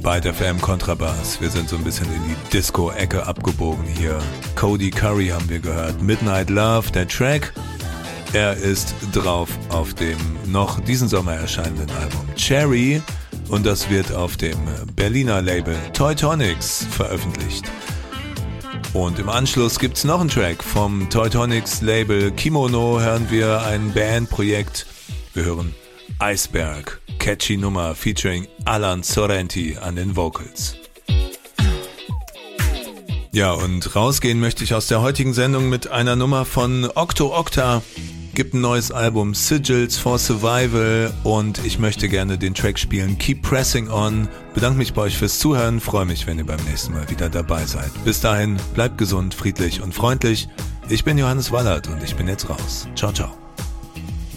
Byte FM Kontrabass. Wir sind so ein bisschen in die Disco-Ecke abgebogen hier. Cody Curry haben wir gehört. Midnight Love, der Track. Er ist drauf auf dem noch diesen Sommer erscheinenden Album Cherry und das wird auf dem Berliner Label Teutonics veröffentlicht. Und im Anschluss gibt's noch einen Track vom Teutonics Label Kimono, hören wir ein Bandprojekt. Wir hören Eisberg, catchy Nummer featuring Alan Sorrenti an den Vocals. Ja, und rausgehen möchte ich aus der heutigen Sendung mit einer Nummer von Octo Octa. Gibt ein neues Album, Sigils for Survival, und ich möchte gerne den Track spielen, Keep Pressing On. Bedanke mich bei euch fürs Zuhören, freue mich, wenn ihr beim nächsten Mal wieder dabei seid. Bis dahin, bleibt gesund, friedlich und freundlich. Ich bin Johannes Wallert und ich bin jetzt raus. Ciao, ciao.